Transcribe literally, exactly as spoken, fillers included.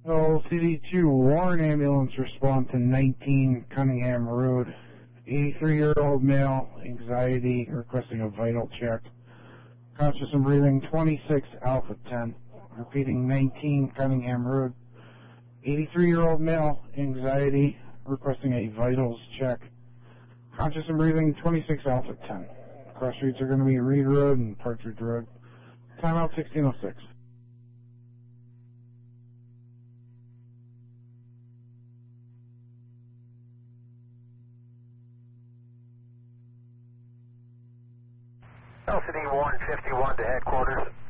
Oh, C D two, Warren Ambulance respond to nineteen Cunningham Road. eighty-three-year-old male, anxiety, requesting a vital check. Conscious and breathing, twenty-six Alpha ten. Repeating, nineteen Cunningham Road. eighty-three-year-old male, anxiety, requesting a vitals check. Conscious and breathing, twenty-six Alpha ten. Cross streets are going to be Reed Road and Partridge Road. Timeout sixteen oh six. L C D one fifty-one to headquarters.